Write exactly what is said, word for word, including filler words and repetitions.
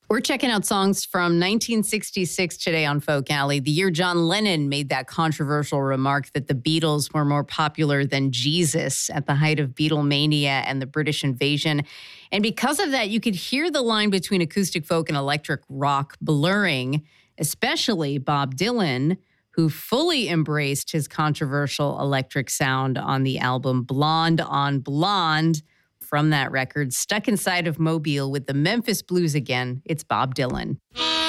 We're checking out songs from nineteen sixty-six today on Folk Alley, the year John Lennon made that controversial remark that the Beatles were more popular than Jesus at the height of Beatlemania and the British invasion. And because of that, you could hear the line between acoustic folk and electric rock blurring, especially Bob Dylan, who fully embraced his controversial electric sound on the album Blonde on Blonde. From that record, stuck inside of Mobile with the Memphis Blues again, it's Bob Dylan.